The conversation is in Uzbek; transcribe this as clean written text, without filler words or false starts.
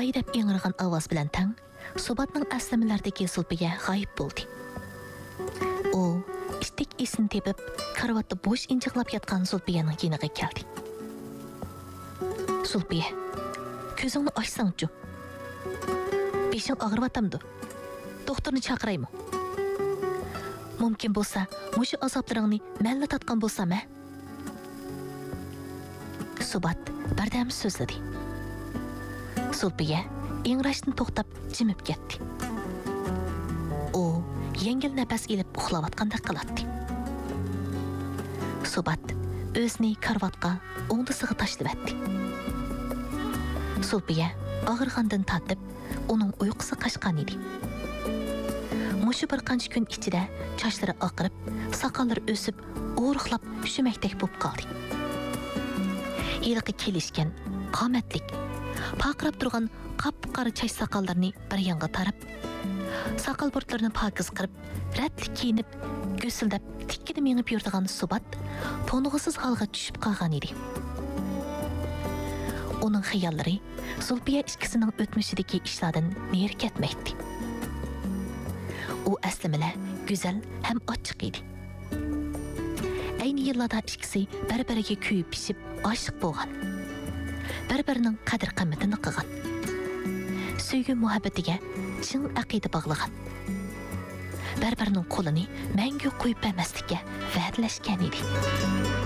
voy deb ingirgan ovoz bilan tang Subatning aslamalardagi sulpiga g'oyib bo'ldi. U ishtik esini tepib, karvatda bo'sh injiqlab yotgan Sulpiyaning yeniga keldi. Sulpiya, ko'zingni ochsang-chu. Beshing og'riyotamdi. Doktorni chaqiraymi? Mumkin bo'lsa, mushu azoblaringni menla tatgan bo'lsam-a? Subat bardam so'zladi. Sulpiya ingrashni to'xtab jimib ketdi. U yengil nafas ilib uxlayotgandek qiladi. Subat o'zini karvatga o'ngdisiga tashlabdi. Sulpiya og'irgandan tatib, uning uyqusi qochgan edi. Mushu bir qancha kun ichida sochlari oqirib, soqollari o'sib, o'riqlab shumakdek bo'lib qoldi. Yilqi kelishgan, qomatlik, paqirab turgan qop-qora soch soqollarni bir yonga tarab, soqol burtlarini pokiz qilib, ratli kiyinib, go'sildab, tikkida mengib yuradigan Subat to'ng'isiz holga tushib qolgan edi. Uning xiyollari Sulpiya ikkisining o'tmishidagi ishlardan neri ketmaydi. U aslida go'zal ham ochiq edi. Ayni yillarda ikkisi bir-biriga kuyib pishib oshiq bo'lgan. Bir-birining qadr-qimmatini qilgan. Sevgi muhabbatiga chin aqida bog'lagan. Bir-birining qo'lini mangu qo'yib bermaslikka va'dalashgan edi.